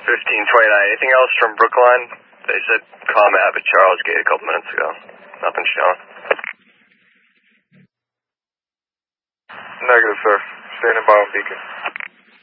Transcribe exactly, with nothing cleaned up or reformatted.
fifteen twenty-nine. Anything else from Brookline? They said combat at Charles Gate a couple minutes ago. Nothing shown. Negative, sir. Standing by on beacon.